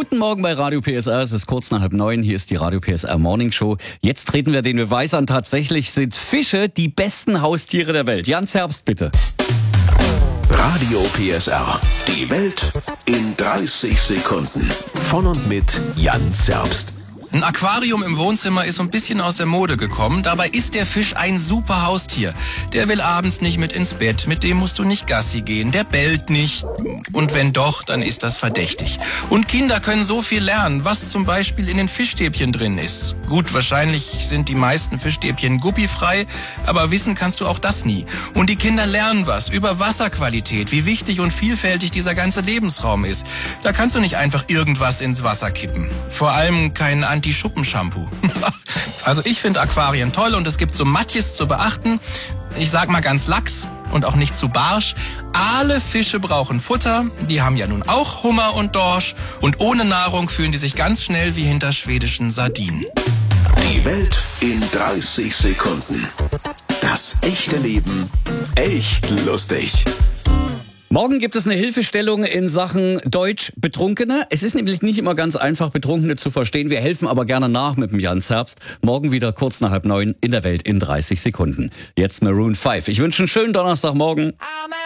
Guten Morgen bei Radio PSR, es ist kurz nach 8:30, hier ist die Radio PSR Morning Show. Jetzt treten wir den Beweis an, tatsächlich sind Fische die besten Haustiere der Welt. Jan Zerbst, bitte. Radio PSR, die Welt in 30 Sekunden. Von und mit Jan Zerbst. Ein Aquarium im Wohnzimmer ist so ein bisschen aus der Mode gekommen. Dabei ist der Fisch ein super Haustier. Der will abends nicht mit ins Bett, mit dem musst du nicht Gassi gehen, der bellt nicht. Und wenn doch, dann ist das verdächtig. Und Kinder können so viel lernen, was zum Beispiel in den Fischstäbchen drin ist. Gut, wahrscheinlich sind die meisten Fischstäbchen guppifrei, aber wissen kannst du auch das nie. Und die Kinder lernen was über Wasserqualität, wie wichtig und vielfältig dieser ganze Lebensraum ist. Da kannst du nicht einfach irgendwas ins Wasser kippen. Vor allem kein Anti-Schuppen-Shampoo. Also ich finde Aquarien toll und es gibt so manches zu beachten. Ich sag mal ganz lax und auch nicht zu barsch. Alle Fische brauchen Futter, die haben ja nun auch Hummer und Dorsch und ohne Nahrung fühlen die sich ganz schnell wie hinter schwedischen Sardinen. Die Welt in 30 Sekunden. Das echte Leben echt lustig. Morgen gibt es eine Hilfestellung in Sachen Deutsch-Betrunkene. Es ist nämlich nicht immer ganz einfach, Betrunkene zu verstehen. Wir helfen aber gerne nach mit dem Jan Zerbst. Morgen wieder kurz nach 8:30 in der Welt in 30 Sekunden. Jetzt Maroon 5. Ich wünsche einen schönen Donnerstagmorgen.